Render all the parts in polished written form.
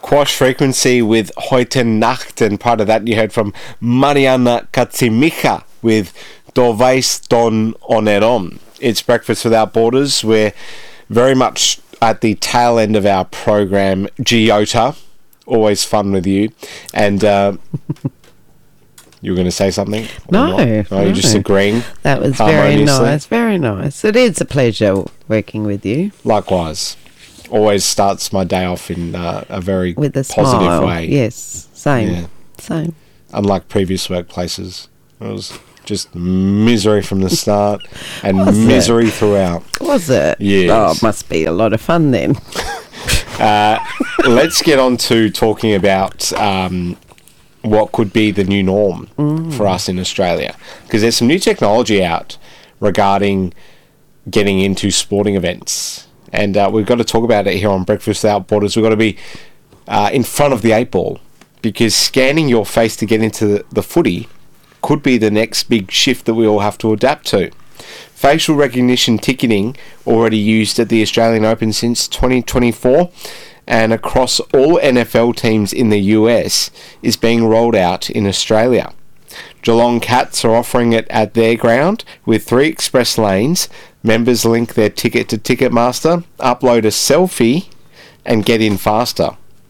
Quash Frequency with Heute Nacht, and part of that you heard from Mariana Katsimicha with Do Weißt Don Oneron. It's Breakfast Without Borders. We're very much at the tail end of our program, Giota. Always fun with you. And you were going to say something? No. You're just agreeing? That was very nice. Very nice. It is a pleasure working with you. Likewise. Always starts my day off in a very with a positive smile. way. Yes, same. Yeah. Same. Unlike previous workplaces, it was just misery from the start and Was misery throughout. Was it? Yes. Oh, it must be a lot of fun then. Let's get on to talking about what could be the new norm for us in Australia, because there's some new technology out regarding getting into sporting events. And we've got to talk about it here on Breakfast Without Borders. We've got to be in front of the 8 ball, because scanning your face to get into the footy could be the next big shift that we all have to adapt to. Facial recognition ticketing already used at the Australian Open since 2024, and across all NFL teams in the US is being rolled out in Australia. Geelong Cats are offering it at their ground with 3 express lanes. Members link their ticket to Ticketmaster, upload a selfie, and get in faster.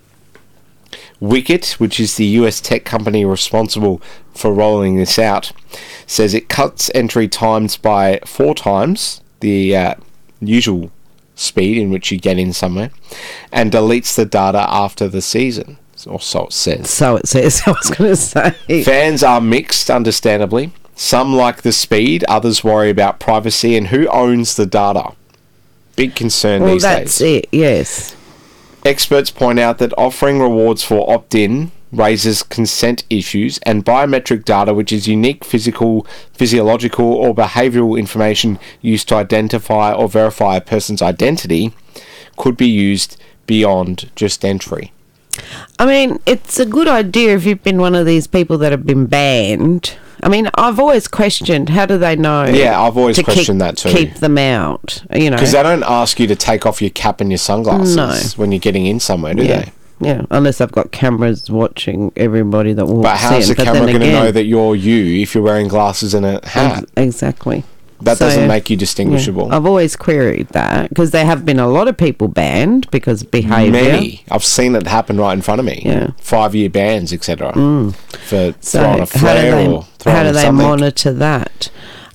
Wicket, which is the US tech company responsible for rolling this out, says it cuts entry times by 4 times the usual speed in which you get in somewhere, and deletes the data after the season. Or so it says. So it says, I was going to say. Fans are mixed, understandably. Some like the speed, others worry about privacy and who owns the data. Big concern these days. Well, that's it, yes. Experts point out that offering rewards for opt-in raises consent issues, and biometric data, which is unique physiological or behavioural information used to identify or verify a person's identity, could be used beyond just entry. I mean, it's a good idea if you've been one of these people that have been banned. I mean, I've always questioned, how do they know? Yeah, I've always questioned that too. Keep them out, you know. Because they don't ask you to take off your cap and your sunglasses when you're getting in somewhere, do they? Yeah, unless I've got cameras watching everybody that walks in. But how's the camera going to know that you're you if you're wearing glasses and a hat? Exactly. That doesn't make you distinguishable. Yeah, I've always queried that, because there have been a lot of people banned because of behaviour. Many. I've seen it happen right in front of me. Yeah. 5-year bans, etc. For throwing a flare or throwing something. How do they monitor that?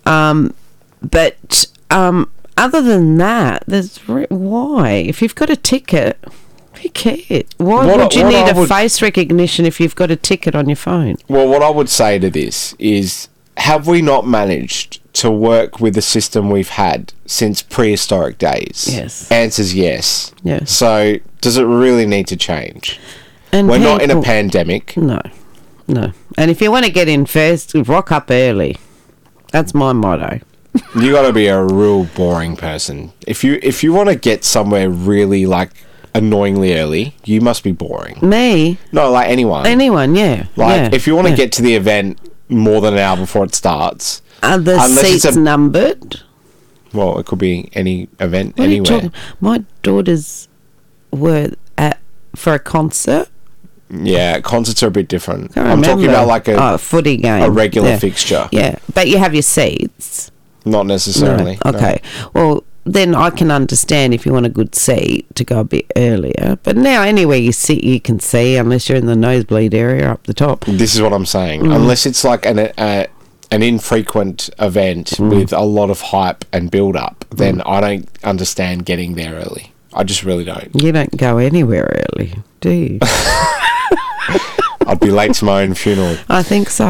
But other than that, why? If you've got a ticket, who cares? Why would you need a face recognition if you've got a ticket on your phone? Well, what I would say to this is, have we not managed to work with the system we've had since prehistoric days? Yes. Answer's yes. Yes. So, does it really need to change? And we're not in a pandemic. No. And if you want to get in first, rock up early. That's my motto. You got to be a real boring person. If you want to get somewhere really, like, annoyingly early, you must be boring. Me? No, like anyone. Anyone, yeah. Like, if you want to get to the event more than an hour before it starts. Are the seats numbered? Well, it could be any event, anywhere. My daughters were for a concert. Yeah, concerts are a bit different. I'm talking about like a footy game. A regular fixture. Yeah, but you have your seats. Not necessarily. No. Okay. No. Well, then I can understand if you want a good seat to go a bit earlier. But now anywhere you sit, you can see, unless you're in the nosebleed area up the top. This is what I'm saying. Unless it's like an infrequent event with a lot of hype and build-up, then I don't understand getting there early. I just really don't. You don't go anywhere early, do you? I'd be late to my own funeral. I think so.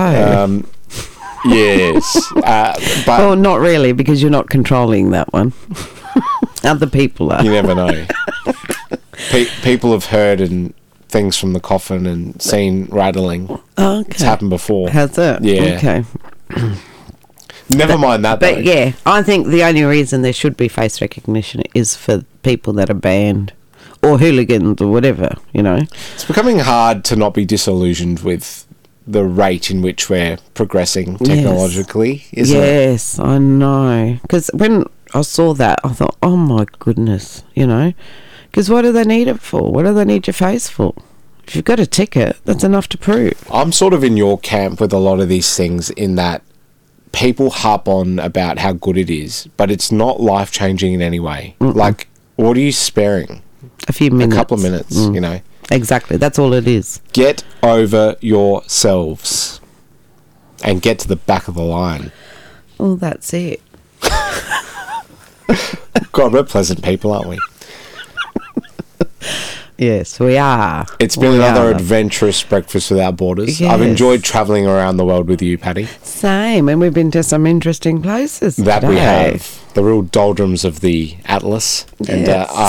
Yes. But well, not really, because you're not controlling that one. Other people are. You never know. People have heard and things from the coffin and seen rattling. Oh, okay. It's happened before. Has it? Yeah. Okay. Never mind that, though. But yeah, I think the only reason there should be face recognition is for people that are banned or hooligans or whatever, you know. It's becoming hard to not be disillusioned with the rate in which we're progressing technologically, isn't it? Yes, I know. Because when I saw that, I thought, oh my goodness, you know. Because what do they need it for? What do they need your face for? If you've got a ticket, that's enough to prove. I'm sort of in your camp with a lot of these things in that people harp on about how good it is, but it's not life-changing in any way. Like, what are you sparing? A few minutes. A couple of minutes, you know. Exactly. That's all it is. Get over yourselves and get to the back of the line. Oh, that's it. God, we're pleasant people, aren't we? Yes, we are. It's been another adventurous Breakfast Without Borders. Yes. I've enjoyed travelling around the world with you, Patty. Same, and we've been to some interesting places That we today. have. The real doldrums of the Atlas. And Yes.